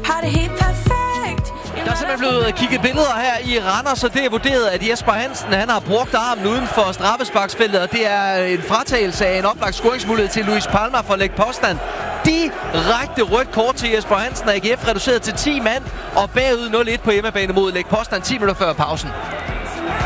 har det helt perfekt. Der er simpelthen blevet kigget billeder her i Randers, så det er vurderet, at Jesper Hansen han har brugt armen uden for straffesparksfeltet, og det er en fratagelse af en oplagt scoringsmulighed til Luis Palma for at lægge påstand. Direkte rødt kort til Jesper Hansen, og AGF reduceret til 10 mand og bagud 0-1 på hjemmebane mod lægge påstand 10 minutter før pausen.